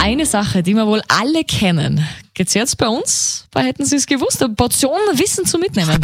Eine Sache, die wir wohl alle kennen. Geht's jetzt bei uns? Bei Hätten Sie es gewusst? Eine Portion Wissen zum Mitnehmen.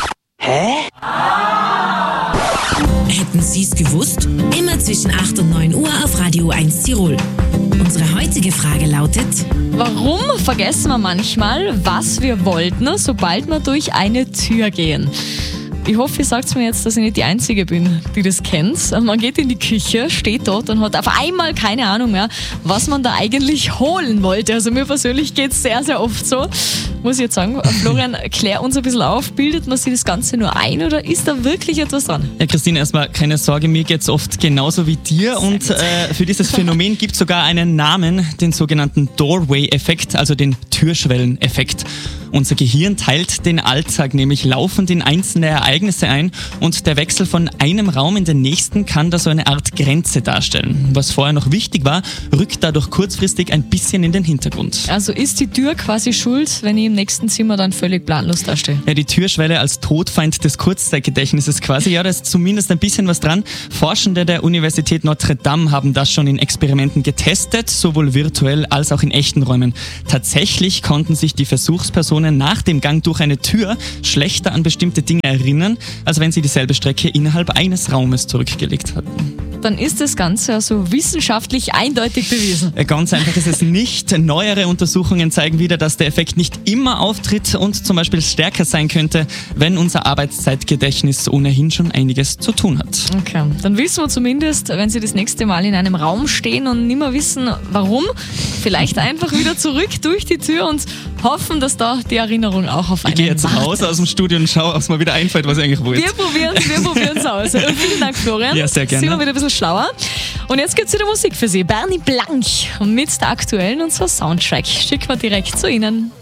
Hätten Sie es gewusst? Immer zwischen 8 und 9 Uhr auf Radio 1 Tirol. Unsere heutige Frage lautet: Warum vergessen wir manchmal, was wir wollten, sobald wir durch eine Tür gehen? Ich hoffe, ihr sagt mir jetzt, dass ich nicht die Einzige bin, die das kennt. Man geht in die Küche, steht dort und hat auf einmal keine Ahnung mehr, was man da eigentlich holen wollte. Also mir persönlich geht es sehr, sehr oft so. Muss ich jetzt sagen, Florian, klär uns ein bisschen auf. Bildet man sich das Ganze nur ein oder ist da wirklich etwas dran? Ja, Christine, erstmal keine Sorge, mir geht es oft genauso wie dir. Und für dieses Phänomen gibt es sogar einen Namen, den sogenannten Doorway-Effekt, also den Türschwellen-Effekt. Unser Gehirn teilt den Alltag nämlich laufend in einzelne Ereignisse ein und der Wechsel von einem Raum in den nächsten kann da so eine Art Grenze darstellen. Was vorher noch wichtig war, rückt dadurch kurzfristig ein bisschen in den Hintergrund. Also ist die Tür quasi schuld, wenn ich im nächsten Zimmer dann völlig planlos dastehe? Ja, die Türschwelle als Todfeind des Kurzzeitgedächtnisses quasi, ja, da ist zumindest ein bisschen was dran. Forschende der Universität Notre Dame haben das schon in Experimenten getestet, sowohl virtuell als auch in echten Räumen. Tatsächlich konnten sich die Versuchspersonen nach dem Gang durch eine Tür schlechter an bestimmte Dinge erinnern, als wenn sie dieselbe Strecke innerhalb eines Raumes zurückgelegt hatten. Dann ist das Ganze also wissenschaftlich eindeutig bewiesen. Ganz einfach ist es nicht. Neuere Untersuchungen zeigen wieder, dass der Effekt nicht immer auftritt und zum Beispiel stärker sein könnte, wenn unser Arbeitszeitgedächtnis ohnehin schon einiges zu tun hat. Okay, dann wissen wir zumindest, wenn Sie das nächste Mal in einem Raum stehen und nicht mehr wissen, warum, vielleicht einfach wieder zurück durch die Tür und hoffen, dass da die Erinnerung auch auf einen Ich gehe jetzt raus aus dem Studio und schaue, ob es mir wieder einfällt, was ich eigentlich wollte. Wir probieren es aus. Vielen Dank, Florian. Ja, sehr gerne. Sind wir wieder ein bisschen schlauer. Und jetzt gibt es wieder Musik für Sie. Bernie Blank mit der aktuellen und so Soundtrack. Schicken wir direkt zu Ihnen.